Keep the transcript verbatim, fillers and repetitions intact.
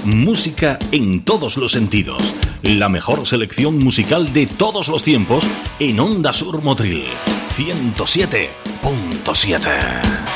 música en todos los sentidos. La mejor selección musical de todos los tiempos en Onda Sur Motril ciento siete punto siete.